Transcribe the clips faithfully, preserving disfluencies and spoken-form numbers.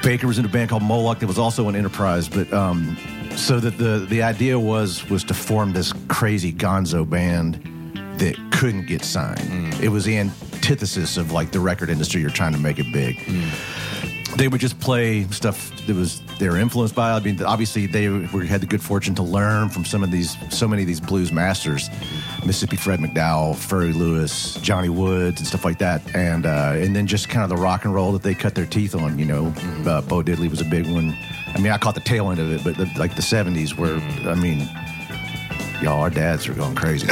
Baker was in a band called Moloch that was also an Enterprise, but um, so that the the idea was was to form this crazy gonzo band that couldn't get signed. Mm. It was the antithesis of like the record industry. You're trying to make it big. Mm. They would just play stuff that was they were influenced by. I mean, obviously they were, had the good fortune to learn from some of these, so many of these blues masters, Mississippi Fred McDowell, Furry Lewis, Johnny Woods, and stuff like that. And uh, and then just kind of the rock and roll that they cut their teeth on. You know, mm-hmm. uh, Bo Diddley was a big one. I mean, I caught the tail end of it, but the, like the seventies were, mm-hmm. I mean. Y'all, our dads are going crazy.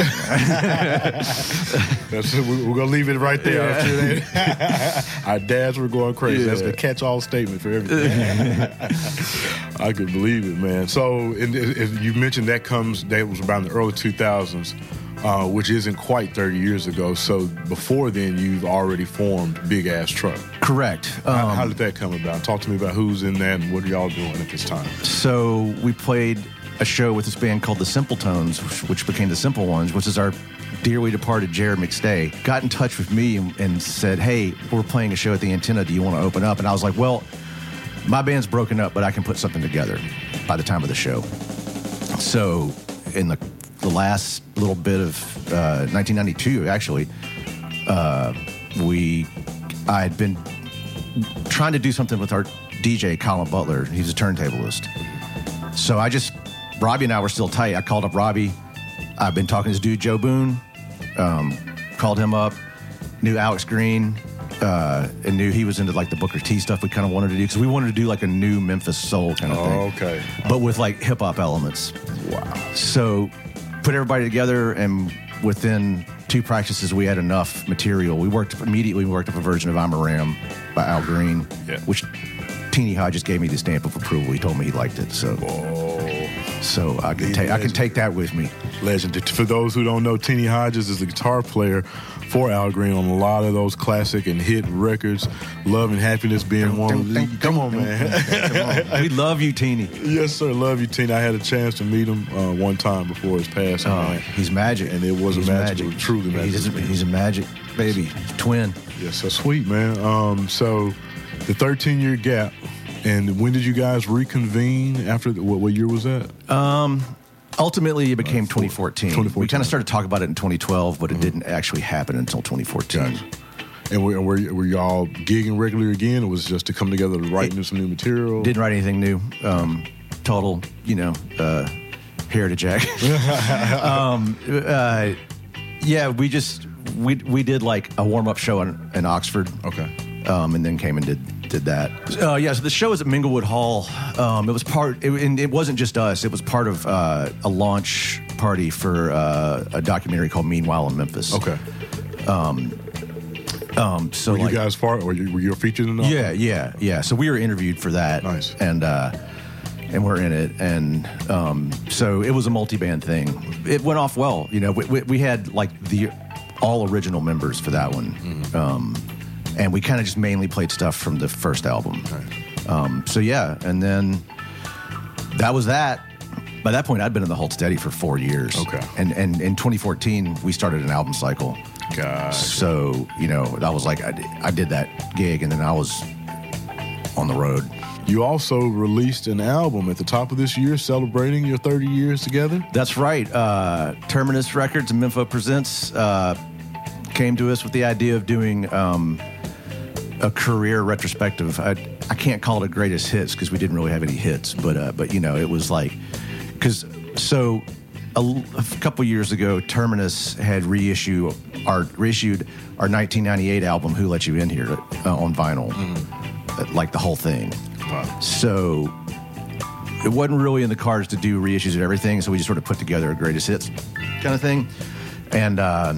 That's, we're going to leave it right there. Yeah. Our dads were going crazy. Yeah. That's the catch-all statement for everything. I could believe it, man. So and, and you mentioned that comes, that was around the early two thousands, uh, which isn't quite thirty years ago. So before then, you've already formed Big Ass Truck. Correct. Um, how, how um, did that come about? Talk to me about who's in that and what are y'all doing at this time? So we played a show with this band called the Simple Tones, which, which became the Simple Ones, which is our dearly departed Jared McStay, got in touch with me and, and said, hey, we're playing a show at the Antenna. Do you want to open up? And I was like, well, my band's broken up, but I can put something together by the time of the show. So in the, the last little bit of uh, nineteen ninety-two, actually, uh, we I had been trying to do something with our D J, Colin Butler. He's a turntablist. So I just... Robbie and I were still tight. I called up Robbie. I've been talking to this dude, Joe Boone. Um, called him up. Knew Alex Green. Uh, and knew he was into like the Booker T stuff we kind of wanted to do. Because we wanted to do like a new Memphis soul kind of oh, thing. Okay. But with like hip hop elements. Wow. So put everybody together, and within two practices we had enough material. We worked immediately. We worked up a version of I'm a Ram by Al Green, yeah. which Teeny Hodges gave me the stamp of approval. He told me he liked it. So. Whoa. So I can take I can take that with me. Legend. For those who don't know, Teeny Hodges is the guitar player for Al Green on a lot of those classic and hit records. Love and Happiness being one of them. Come on, man. Come on. We love you, Teeny. Yes, sir. Love you, Teeny. I had a chance to meet him uh, one time before his passing. Oh, he's magic. And it was he's a magic. magic. Truly magic. He's a, he's a magic baby. He's a twin. Yes, so sweet, man. Um, so the thirteen-year gap. And when did you guys reconvene after, the, what, what year was that? Um, ultimately, it became uh, twenty fourteen. twenty fourteen. We kind of started talking about it in twenty twelve, but it mm-hmm. didn't actually happen until twenty fourteen. Gotcha. And were, were, were y'all gigging regularly again, or was it just to come together to write it, some new material? Didn't write anything new. Um, total, you know, uh, heritage act. um, uh, yeah, we just, we we did like a warm-up show in, in Oxford. Okay. Um, and then came and did did that. Uh, yeah, so the show was at Minglewood Hall. Um, it was part, it, and it wasn't just us. It was part of uh, a launch party for uh, a documentary called Meanwhile in Memphis. Okay. Um, um, so were like, you guys part? Were you, were you featured in that? Yeah, yeah, yeah. So we were interviewed for that. Nice. And uh, and we're in it, and um, so it was a multi-band thing. It went off well. You know, we, we, we had like the all original members for that one. Mm-hmm. Um, And we kind of just mainly played stuff from the first album. Right. Um, so, yeah. And then that was that. By that point, I'd been in the Hold Steady for four years. Okay. And, and in twenty fourteen, we started an album cycle. Gosh. So, you know, that was like, I, I did that gig, and then I was on the road. You also released an album at the top of this year celebrating your thirty years together? That's right. Uh, Terminus Records and Memphis Presents uh, came to us with the idea of doing... Um, a career retrospective. I, I can't call it a greatest hits because we didn't really have any hits, but uh, but you know, it was like, because so a, a couple years ago, Terminus had reissue our reissued our nineteen ninety-eight album Who Let You In Here uh, on vinyl, mm-hmm. like the whole thing. Wow. So it wasn't really in the cards to do reissues of everything, so we just sort of put together a greatest hits kind of thing, and uh,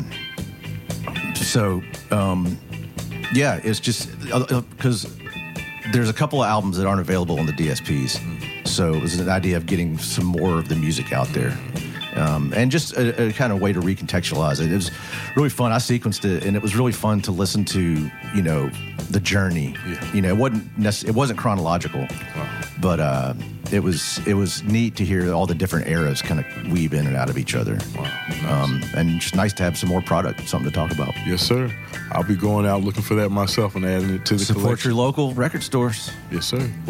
so. Um, Yeah, it's just because uh, there's a couple of albums that aren't available on the D S Ps. Mm-hmm. So it was an idea of getting some more of the music out there. Um, and just a, a kind of way to recontextualize it. It was really fun. I sequenced it, and it was really fun to listen to, you know, the journey. Yeah. You know, it wasn't, necess- it wasn't chronological. Wow. but uh, it was it was neat to hear all the different eras kind of weave in and out of each other. Wow, nice. um, and just nice to have some more product, something to talk about. Yes, sir. I'll be going out looking for that myself and adding it to the Support collection. your local record stores. Yes, sir.